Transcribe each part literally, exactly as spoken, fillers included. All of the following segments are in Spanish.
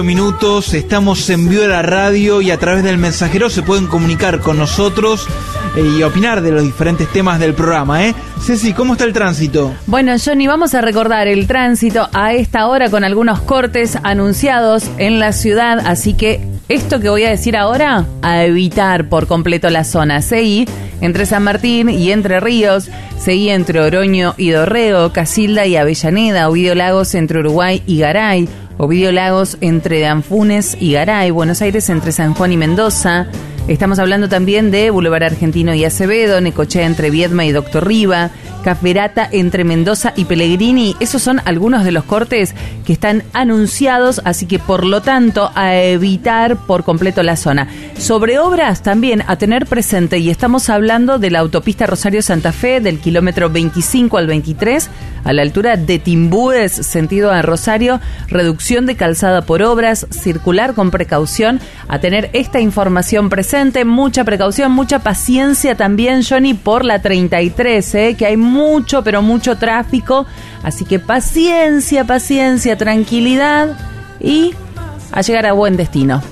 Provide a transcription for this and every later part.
Minutos, estamos en vivo de la radio y a través del mensajero se pueden comunicar con nosotros eh, y opinar de los diferentes temas del programa, ¿eh? Ceci, ¿cómo está el tránsito? Bueno, Johnny, vamos a recordar el tránsito a esta hora con algunos cortes anunciados en la ciudad, así que esto que voy a decir ahora, a evitar por completo la zona. Seguí entre San Martín y Entre Ríos, seguí entre Oroño y Dorrego, Casilda y Avellaneda, Ovidio Lagos entre Uruguay y Garay, Ovidio Lagos entre Anfunes y Garay, Buenos Aires entre San Juan y Mendoza. Estamos hablando también de Boulevard Argentino y Acevedo, Necochea entre Viedma y Doctor Riva, Caferata entre Mendoza y Pellegrini. Esos son algunos de los cortes que están anunciados, así que por lo tanto a evitar por completo la zona. Sobre obras también a tener presente, y estamos hablando de la autopista Rosario-Santa Fe del kilómetro veinticinco al veintitrés, a la altura de Timbúes, sentido a Rosario, reducción de calzada por obras, circular con precaución, a tener esta información presente, mucha precaución, mucha paciencia también, Johnny, por la treinta y tres, ¿eh? Que hay mucho, pero mucho tráfico, así que paciencia, paciencia, tranquilidad y a llegar a buen destino.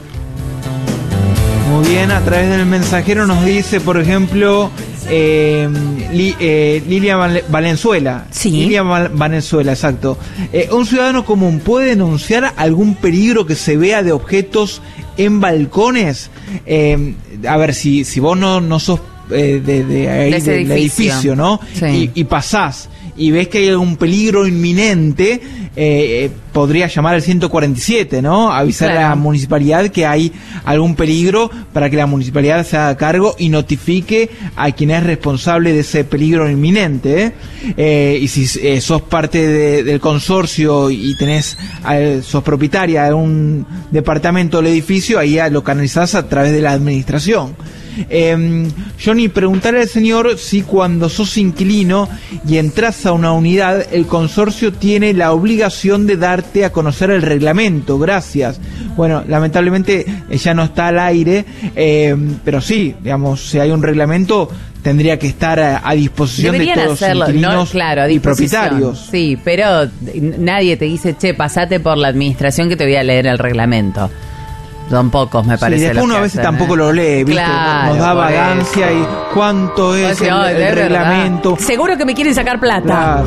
Muy bien, a través del mensajero nos dice, por ejemplo, eh, Li, eh, Lilia Val- Valenzuela. Sí. Lilia Val- Valenzuela, exacto. Eh, un ciudadano común puede denunciar algún peligro que se vea de objetos en balcones. Eh, a ver, si, si vos no, no sos eh, de, de ahí, de del edificio, edificio, ¿no? Sí. Y, y pasás y ves que hay algún peligro inminente, eh, podría llamar al ciento cuarenta y siete, ¿no? Avisar claro. a la municipalidad que hay algún peligro para que la municipalidad se haga cargo y notifique a quien es responsable de ese peligro inminente, ¿eh? Eh, y si eh, sos parte de, del consorcio y tenés, eh, sos propietaria de un departamento del edificio, ahí lo canalizás a través de la administración. Eh, Johnny, preguntarle al señor si cuando sos inquilino y entras a una unidad, el consorcio tiene la obligación de darte a conocer el reglamento. Gracias. Bueno, lamentablemente ya no está al aire, eh, pero sí, digamos, si hay un reglamento, tendría que estar a, a disposición Deberían de todos hacerlo, los inquilinos, no, claro, a y propietarios. Sí, pero nadie te dice, che, pasate por la administración que te voy a leer el reglamento. Son pocos, me parece. Sí, después uno a veces hacen, tampoco ¿eh? lo lee, ¿viste? Claro, nos da vagancia y cuánto es o sea, el, oh, el reglamento. Verdad. Seguro que me quieren sacar plata.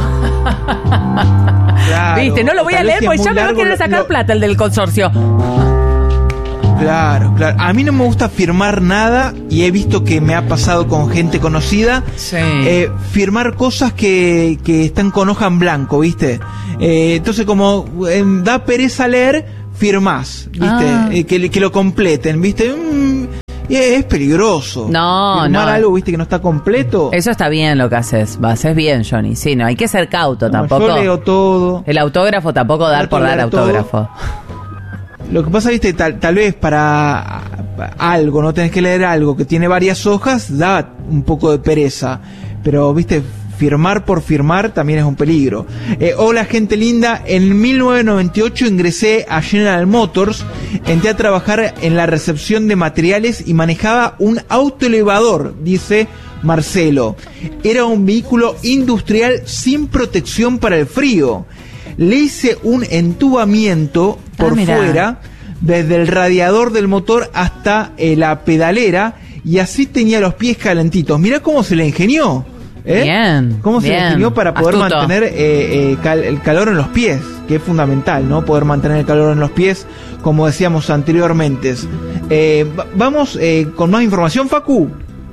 Claro. Claro. ¿Viste? No lo voy a leer porque ya me va a querer sacar lo... plata el del consorcio. Claro, claro. A mí no me gusta firmar nada y he visto que me ha pasado con gente conocida. Sí. Eh, firmar cosas que, que están con hoja en blanco, ¿viste? Eh, entonces, como eh, da pereza leer, firmás, ¿viste? Ah. Eh, que, que lo completen, ¿viste? Mm, es peligroso. No, firmar no. algo, ¿viste? Que no está completo. Eso está bien lo que haces. Haces bien, Johnny. Sí, no, hay que ser cauto no, tampoco. Yo leo todo. El autógrafo tampoco dar por dar autógrafo. Lo que pasa, ¿viste? Tal, tal vez para algo, no tenés que leer algo que tiene varias hojas, da un poco de pereza. Pero, ¿viste? Firmar por firmar también es un peligro. Eh, hola, gente linda. En mil novecientos noventa y ocho ingresé a General Motors. Entré a trabajar en la recepción de materiales y manejaba un autoelevador, dice Marcelo. Era un vehículo industrial sin protección para el frío. Le hice un entubamiento por ah, fuera, desde el radiador del motor hasta eh, la pedalera, y así tenía los pies calentitos. Mirá cómo se le ingenió. ¿Eh? Bien. ¿Cómo se bien. ingenió para poder Astuto. mantener eh, eh, cal, el calor en los pies? Que es fundamental, ¿no? Poder mantener el calor en los pies, como decíamos anteriormente. Eh, vamos eh, con más información, Facu.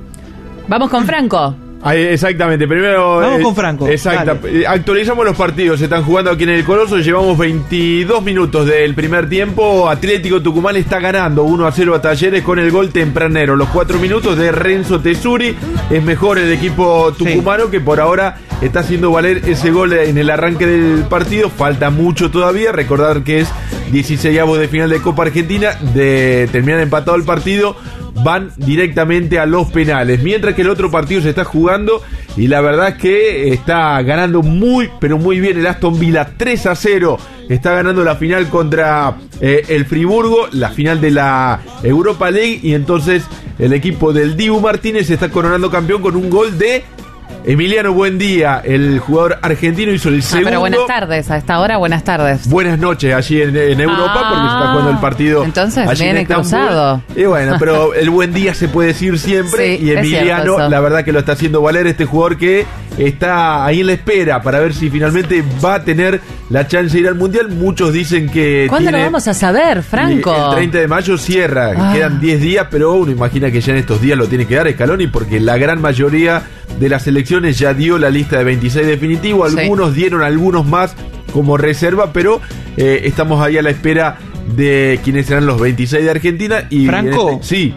Vamos con Franco. Ahí, exactamente, primero vamos eh, con Franco. Exacto. Dale. Actualizamos los partidos, se están jugando aquí en el Coloso, llevamos veintidós minutos del primer tiempo. Atlético Tucumán está ganando uno a cero a Talleres con el gol tempranero. Los cuatro minutos de Renzo Tesuri. Es mejor el equipo tucumano, sí, que por ahora está haciendo valer ese gol en el arranque del partido. Falta mucho todavía, recordar que es dieciseisavos de final de Copa Argentina. De terminar empatado el partido, van directamente a los penales, mientras que el otro partido se está jugando y la verdad es que está ganando muy pero muy bien el Aston Villa. Tres a cero está ganando la final contra eh, el Friburgo, la final de la Europa League, y entonces el equipo del Dibu Martínez se está coronando campeón con un gol de Emiliano Buendía, el jugador argentino, hizo el segundo. Ah, pero buenas tardes, a esta hora buenas tardes. Buenas noches allí en, en Europa, ah, porque se está jugando el partido. Entonces allí viene en Estambul. cruzado. Y bueno, pero el buen día se puede decir siempre. Sí, y Emiliano, la verdad que lo está haciendo valer, este jugador que está ahí en la espera para ver si finalmente va a tener la chance de ir al Mundial. Muchos dicen que ¿cuándo tiene, lo vamos a saber, Franco? El treinta de mayo cierra, ah. quedan diez días, pero uno imagina que ya en estos días lo tiene que dar Scaloni, porque la gran mayoría de las selecciones ya dio la lista de veintiséis definitivo, algunos sí. dieron algunos más como reserva, pero eh, estamos ahí a la espera de quiénes serán los veintiséis de Argentina. Y Franco, este, sí.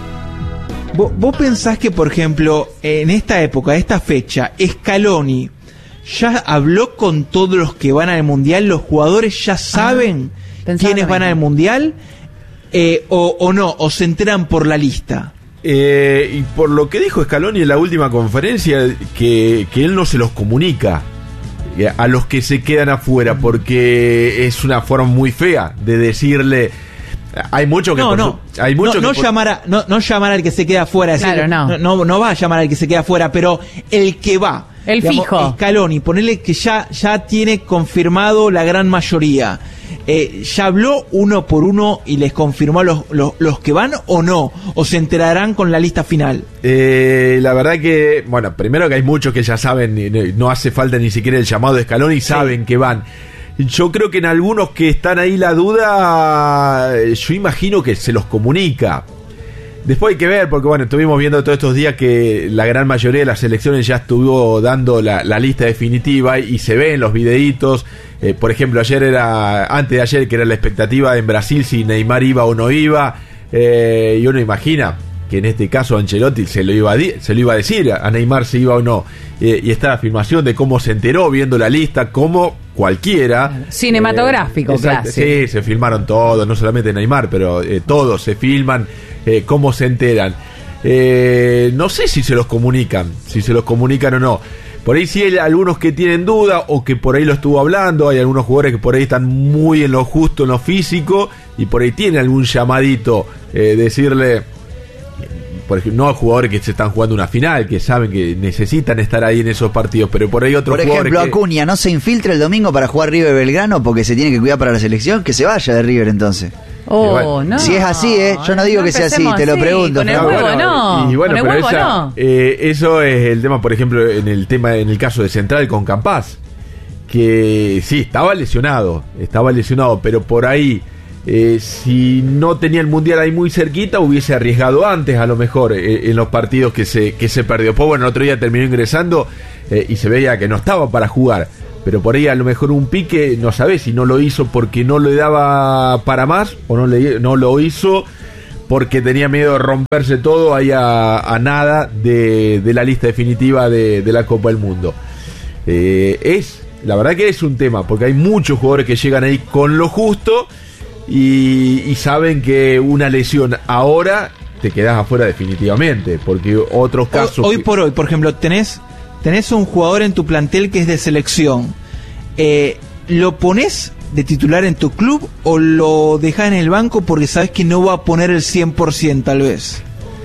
¿Vos, ¿Vos pensás que, por ejemplo, en esta época, esta fecha, Scaloni ya habló con todos los que van al Mundial? ¿Los jugadores ya saben ah, quiénes van al Mundial? Eh, o, ¿O no? ¿O se enteran por la lista? Eh, y por lo que dijo Scaloni en la última conferencia, que, que él no se los comunica a los que se quedan afuera, porque es una forma muy fea de decirle. Hay mucho que no no su, hay mucho no, no que llamar a, no, no llamar al que se queda afuera, claro, decir, no. no, no no va a llamar al que se queda afuera, pero el que va, el digamos, fijo, Scaloni, ponerle que ya ya tiene confirmado la gran mayoría. Eh, ¿Ya habló uno por uno y les confirmó los, los, los que van o no? ¿O se enterarán con la lista final? Eh, la verdad que, bueno, primero que hay muchos que ya saben, no hace falta ni siquiera el llamado de Scaloni y saben sí. que van. Yo creo que en algunos que están ahí la duda, yo imagino que se los comunica. Después hay que ver, porque bueno, estuvimos viendo todos estos días que la gran mayoría de las selecciones ya estuvo dando la, la lista definitiva y, y se ven los videitos. Eh, por ejemplo, ayer era, antes de ayer, que era la expectativa en Brasil si Neymar iba o no iba. Eh, y uno imagina que en este caso Ancelotti se lo iba a, di- se lo iba a decir a Neymar si iba o no. Eh, y está la afirmación de cómo se enteró viendo la lista, como cualquiera. Cinematográfico, eh, clásico. Sí, se filmaron todos, no solamente Neymar, pero eh, todos se filman. Eh, cómo se enteran. Eh, no sé si se los comunican, si se los comunican o no. Por ahí sí hay algunos que tienen duda o que por ahí lo estuvo hablando. Hay algunos jugadores que por ahí están muy en lo justo, en lo físico, y por ahí tiene algún llamadito, eh, decirle, por ejemplo, no a jugadores que se están jugando una final, que saben que necesitan estar ahí en esos partidos, pero por ahí otros jugadores. Por ejemplo, que... Acuña no se infiltra el domingo para jugar River Belgrano porque se tiene que cuidar para la selección, que se vaya de River entonces. Oh, bueno. no. Si es así, ¿eh? Yo no digo no que sea así, te lo pregunto. Con el no, huevo bueno, no. Y bueno, con el pero huevo esa, no. Eh, eso es el tema, por ejemplo, en el tema, en el caso de Central con Campaz, que sí, estaba lesionado, estaba lesionado, pero por ahí, eh, si no tenía el Mundial ahí muy cerquita, hubiese arriesgado antes, a lo mejor, eh, en los partidos que se, que se perdió. Pues bueno, el otro día terminó ingresando eh, y se veía que no estaba para jugar. Pero por ahí a lo mejor un pique, no sabés si no lo hizo porque no le daba para más o no, le, no lo hizo porque tenía miedo de romperse todo ahí a, a nada de, de la lista definitiva de, de la Copa del Mundo. Eh, es, la verdad que es un tema, porque hay muchos jugadores que llegan ahí con lo justo y, y saben que una lesión ahora te quedás afuera definitivamente, porque otros casos... Hoy, hoy que... por hoy, por ejemplo, tenés... Tenés un jugador en tu plantel que es de selección. Eh, ¿Lo ponés de titular en tu club o lo dejás en el banco porque sabes que no va a poner el cien por ciento tal vez?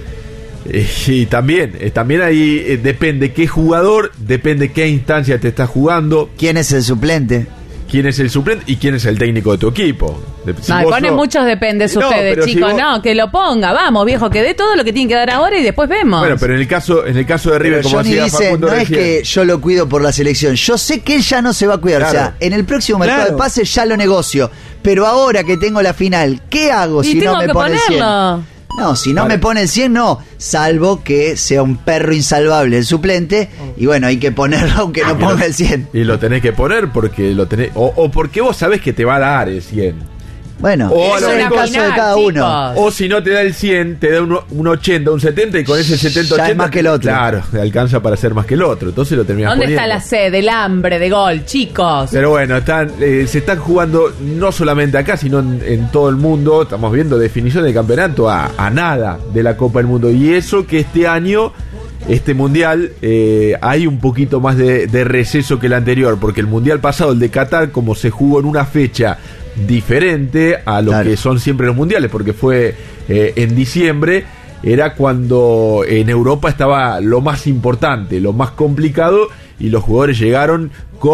Eh, y también, eh, también ahí eh, depende qué jugador, depende qué instancia te estás jugando. ¿Quién es el suplente? ¿Quién es el suplente y quién es el técnico de tu equipo? Si no, ponen no... muchos dependes no, ustedes, chicos. Si vos... No, que lo ponga, vamos, viejo, que dé todo lo que tiene que dar ahora y después vemos. Bueno, pero en el caso, en el caso de River, pero como Johnny decía dice, Facundo no recién, es que yo lo cuido por la selección. Yo sé que él ya no se va a cuidar. Claro. O sea, en el próximo mercado Claro. de pases ya lo negocio. Pero ahora que tengo la final, ¿qué hago y si tengo no me que pone el cien? ponerlo. No, si no Vale. me pone el cien, no. Salvo que sea un perro insalvable el suplente. Y bueno, hay que ponerlo aunque no ponga el cien. y lo tenés que poner porque lo tenés, o, o porque vos sabés que te va a dar el cien. Bueno, O a eso lo es el mejor- caso de cada chicos. uno. O si no te da el cien, te da un, un ochenta, un setenta, y con ese setenta, Ya es ochenta más que el otro. Claro, te alcanza para ser más que el otro. Entonces lo terminás ¿Dónde poniendo. está la sed, el hambre de gol, chicos? Pero bueno, están, eh, se están jugando no solamente acá, sino en, en todo el mundo. Estamos viendo definición de campeonato a, a nada de la Copa del Mundo. Y eso que este año, este Mundial, eh, hay un poquito más de, de receso que el anterior. Porque el Mundial pasado, el de Qatar, como se jugó en una fecha diferente a lo Claro. que son siempre los Mundiales, porque fue eh, en diciembre, era cuando en Europa estaba lo más importante, lo más complicado, y los jugadores llegaron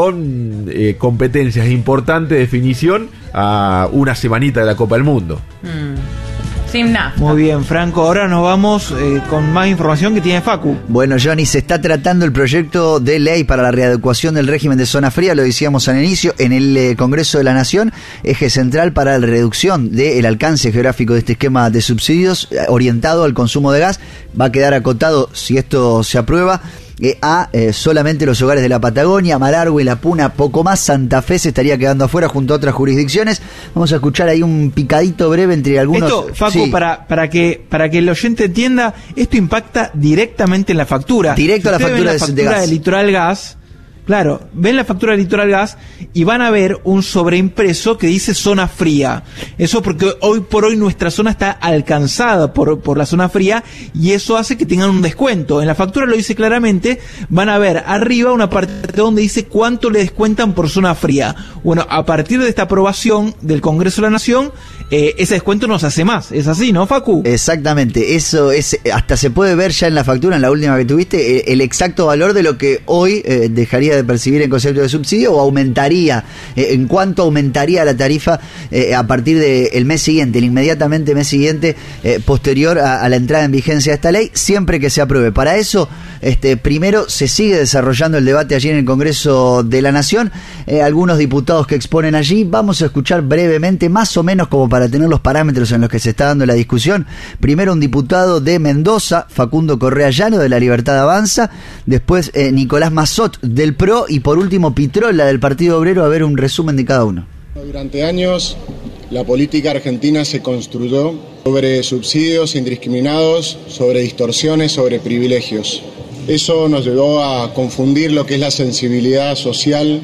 con eh, competencias importantes de definición a una semanita de la Copa del Mundo. Mm. Sin nada. Muy bien, Franco. Ahora nos vamos eh, con más información que tiene Facu. Bueno, Johnny, se está tratando el proyecto de ley para la readecuación del régimen de zona fría, lo decíamos al inicio, en el eh, Congreso de la Nación, eje central para la reducción del alcance geográfico de este esquema de subsidios eh, orientado al consumo de gas. Va a quedar acotado, si esto se aprueba, Eh, a eh, solamente los hogares de la Patagonia, Malargüe, La Puna, poco más. Santa Fe se estaría quedando afuera junto a otras jurisdicciones. Vamos a escuchar ahí un picadito breve entre algunos. Esto, Facu, sí. para, para que para que el oyente entienda, esto impacta directamente en la factura. Directo si a la factura, ven la de, factura de gas. de Litoral Gas. Claro, ven la factura de Litoral Gas y van a ver un sobreimpreso que dice zona fría. Eso porque hoy por hoy nuestra zona está alcanzada por, por la zona fría y eso hace que tengan un descuento. En la factura lo dice claramente, van a ver arriba una parte donde dice cuánto le descuentan por zona fría. Bueno, a partir de esta aprobación del Congreso de la Nación, eh, ese descuento no se hace más. ¿Es así, no, Facu? Exactamente, eso es, hasta se puede ver ya en la factura, en la última que tuviste, el, el exacto valor de lo que hoy eh, dejaría de percibir en concepto de subsidio o aumentaría, eh, en cuánto aumentaría la tarifa eh, a partir del mes siguiente, el inmediatamente mes siguiente eh, posterior a, a la entrada en vigencia de esta ley, siempre que se apruebe. Para eso, este, primero se sigue desarrollando el debate allí en el Congreso de la Nación, eh, algunos diputados que exponen allí, vamos a escuchar brevemente, más o menos como para tener los parámetros en los que se está dando la discusión. Primero un diputado de Mendoza, Facundo Correa Llano, de La Libertad Avanza, después eh, Nicolás Mazzot, del P R O, y por último Pitrola, del Partido Obrero. A ver un resumen de cada uno. Durante años la política argentina se construyó sobre subsidios indiscriminados, sobre distorsiones, sobre privilegios. Eso nos llevó a confundir lo que es la sensibilidad social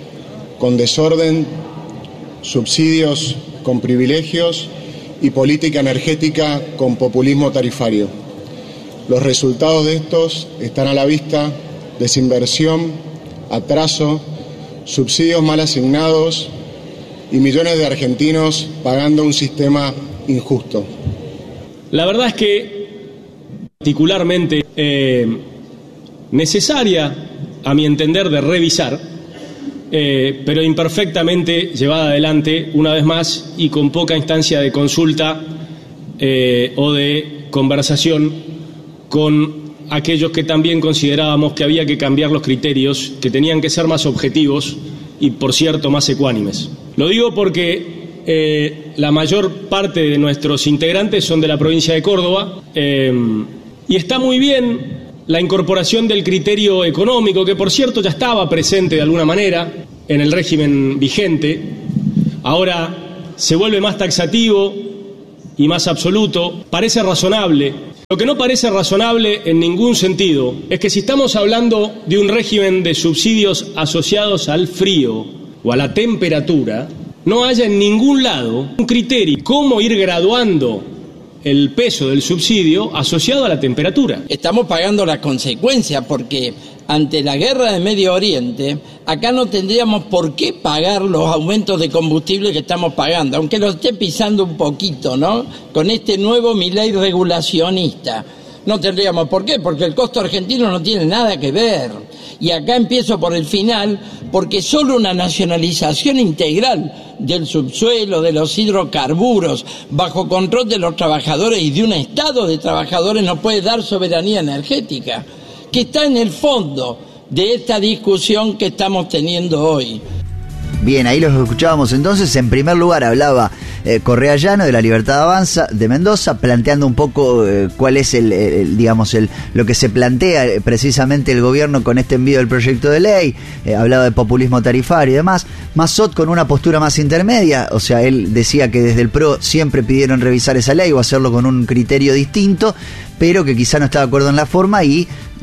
con desorden, subsidios con privilegios y política energética con populismo tarifario. Los resultados de estos están a la vista: desinversión, atraso, subsidios mal asignados y millones de argentinos pagando un sistema injusto. La verdad es que particularmente eh, necesaria, a mi entender, de revisar, eh, pero imperfectamente llevada adelante una vez más y con poca instancia de consulta eh, o de conversación con aquellos que también considerábamos que había que cambiar los criterios, que tenían que ser más objetivos y, por cierto, más ecuánimes. Lo digo porque eh, la mayor parte de nuestros integrantes son de la provincia de Córdoba eh, y está muy bien la incorporación del criterio económico, que por cierto ya estaba presente de alguna manera en el régimen vigente. Ahora se vuelve más taxativo y más absoluto. Parece razonable. Lo que no parece razonable en ningún sentido es que si estamos hablando de un régimen de subsidios asociados al frío o a la temperatura, no haya en ningún lado un criterio cómo ir graduando el peso del subsidio asociado a la temperatura. Estamos pagando las consecuencias porque ante la guerra de Medio Oriente, acá no tendríamos por qué pagar los aumentos de combustible que estamos pagando, aunque lo esté pisando un poquito, ¿no? Con este nuevo milei regulacionista. No tendríamos por qué, porque el costo argentino no tiene nada que ver. Y acá empiezo por el final, porque solo una nacionalización integral del subsuelo, de los hidrocarburos, bajo control de los trabajadores y de un Estado de trabajadores nos puede dar soberanía energética, que está en el fondo de esta discusión que estamos teniendo hoy. Bien, ahí los escuchábamos entonces. En primer lugar hablaba eh, Correa Llano, de La Libertad Avanza, de Mendoza, planteando un poco eh, cuál es el, el digamos el lo que se plantea eh, precisamente el gobierno con este envío del proyecto de ley. Eh, hablaba de populismo tarifario y demás. Mazzot con una postura más intermedia, o sea, él decía que desde el P R O siempre pidieron revisar esa ley o hacerlo con un criterio distinto, pero que quizá no estaba de acuerdo en la forma y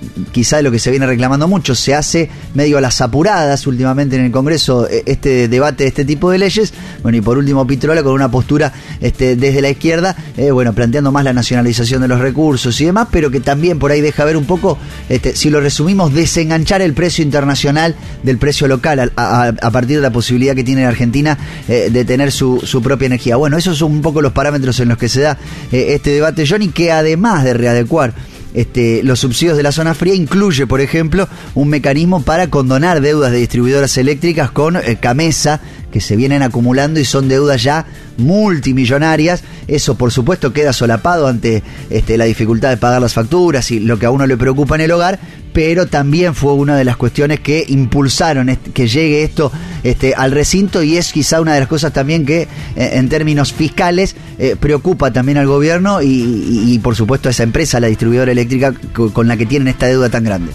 quizá de lo que se viene reclamando mucho, se hace medio a las apuradas últimamente en el Congreso este debate de este tipo de leyes. Bueno, y por último Pitrola con una postura este, desde la izquierda, eh, bueno, planteando más la nacionalización de los recursos y demás, pero que también por ahí deja ver un poco, este, si lo resumimos, desenganchar el precio internacional del precio local a, a, a partir de la posibilidad que tiene Argentina eh, de tener su, su propia energía. Bueno, esos son un poco los parámetros en los que se da eh, este debate, Johnny, que además de readecuar Este, los subsidios de la zona fría, incluye, por ejemplo, un mecanismo para condonar deudas de distribuidoras eléctricas con eh, Camesa, que se vienen acumulando y son deudas ya multimillonarias. Eso, por supuesto, queda solapado ante este, la dificultad de pagar las facturas y lo que a uno le preocupa en el hogar, pero también fue una de las cuestiones que impulsaron este, que llegue esto este, al recinto, y es quizá una de las cosas también que, eh, en términos fiscales, eh, preocupa también al gobierno y, y, y, por supuesto, a esa empresa, la distribuidora eléctrica, con la que tienen esta deuda tan grande.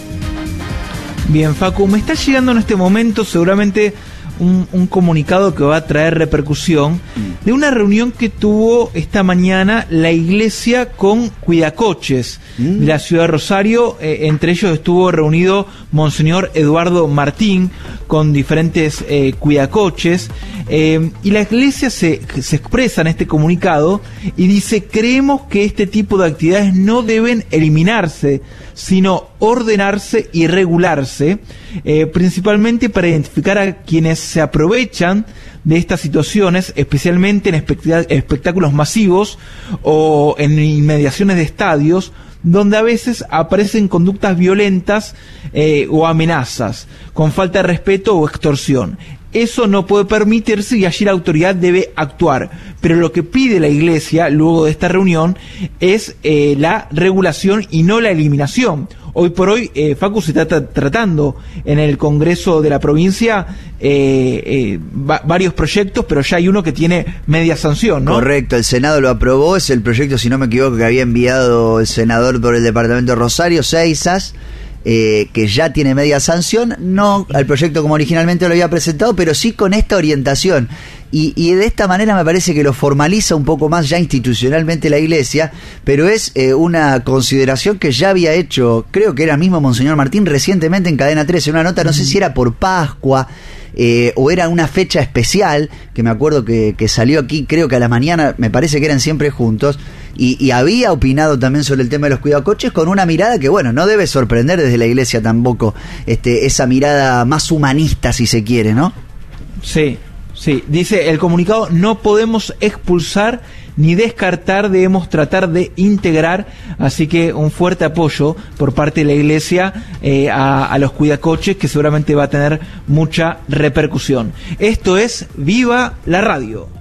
Bien, Facu, me está llegando en este momento seguramente un, un comunicado que va a traer repercusión de una reunión que tuvo esta mañana la iglesia con cuidacoches mm. de la ciudad de Rosario. Eh, entre ellos estuvo reunido Monseñor Eduardo Martín con diferentes eh, cuidacoches. Eh, y la iglesia se, se expresa en este comunicado y dice: creemos que este tipo de actividades no deben eliminarse, sino ordenarse y regularse, eh, principalmente para identificar a quienes se aprovechan de estas situaciones, especialmente en espect- espectáculos masivos o en inmediaciones de estadios, donde a veces aparecen conductas violentas eh, o amenazas, con falta de respeto o extorsión. Eso no puede permitirse y allí la autoridad debe actuar. Pero lo que pide la Iglesia, luego de esta reunión, es eh, la regulación y no la eliminación. Hoy por hoy, eh, Facu, se está tra- tratando en el Congreso de la provincia eh, eh, va- varios proyectos, pero ya hay uno que tiene media sanción, ¿no? Correcto, el Senado lo aprobó, es el proyecto, si no me equivoco, que había enviado el senador por el departamento de Rosario, Seisas, Eh, que ya tiene media sanción, no al proyecto como originalmente lo había presentado, pero sí con esta orientación. Y, y de esta manera me parece que lo formaliza un poco más ya institucionalmente la Iglesia, pero es eh, una consideración que ya había hecho, creo que era mismo Monseñor Martín, recientemente en Cadena trece, una nota, no sé si era por Pascua, Eh, o era una fecha especial, que me acuerdo que, que salió aquí, creo que a la mañana, me parece que eran siempre juntos, y, y había opinado también sobre el tema de los cuidacoches con una mirada que, bueno, no debe sorprender desde la Iglesia tampoco, este, esa mirada más humanista, si se quiere, ¿no? Sí, sí, dice el comunicado: no podemos expulsar ni descartar, debemos tratar de integrar. Así que un fuerte apoyo por parte de la Iglesia eh, a, a los cuidacoches, que seguramente va a tener mucha repercusión. Esto es Viva la Radio.